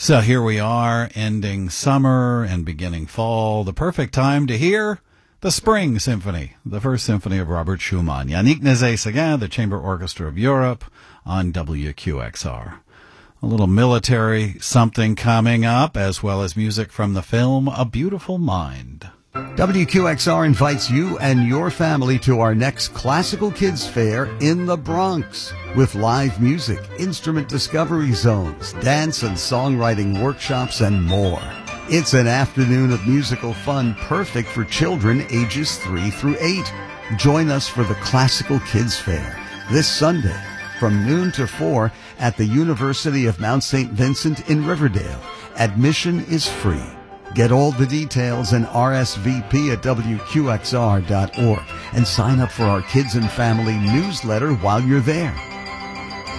So here we are, ending summer and beginning fall, the perfect time to hear the Spring Symphony, the first symphony of Robert Schumann. Yannick Nézet-Séguin, the Chamber Orchestra of Europe, on WQXR. A little military something coming up, as well as music from the film A Beautiful Mind. WQXR invites you and your family to our next Classical Kids Fair in the Bronx with live music, instrument discovery zones, dance and songwriting workshops, and more. It's an afternoon of musical fun perfect for children ages 3 through 8. Join us for the Classical Kids Fair this Sunday from noon to 4 at the University of Mount St. Vincent in Riverdale. Admission is free. Get all the details and RSVP at WQXR.org and sign up for our Kids and Family newsletter while you're there.